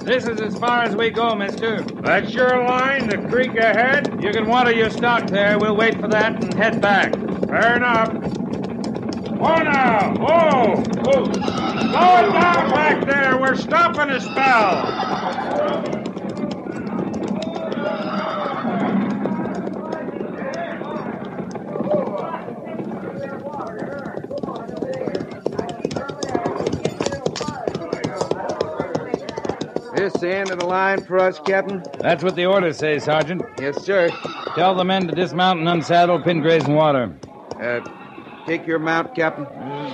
This is as far as we go, mister. That's your line, the creek ahead? You can water your stock there. We'll wait for that and head back. Fair enough. Whoa now! Whoa! Whoa! Slow it down back there. We're stopping a spell. This the end of the line for us, Captain? That's what the orders say, Sergeant. Yes, sir. Tell the men to dismount and unsaddle, pin graze and water. Take your mount, Captain.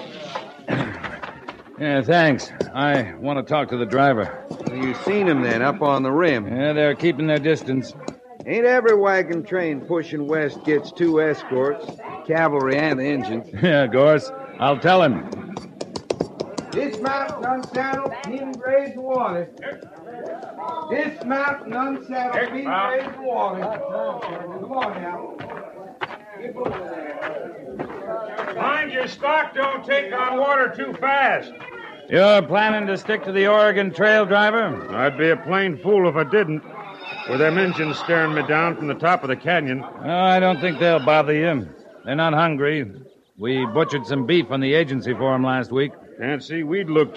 Yeah, thanks. I want to talk to the driver. You seen him then, up on the rim. Yeah, they're keeping their distance. Ain't every wagon train pushing west gets 2 escorts, cavalry and the engines. Yeah, Gorse. I'll tell him. Dismount and unsaddle, pin graze and water. Dismount and unsaddle, pin graze and water. Come on now. Get over there. Mind your stock don't take on water too fast. You're planning to stick to the Oregon Trail, driver? I'd be a plain fool if I didn't. With them engines staring me down from the top of the canyon. No, I don't think they'll bother you. They're not hungry. We butchered some beef on the agency for them last week. Can't see we'd look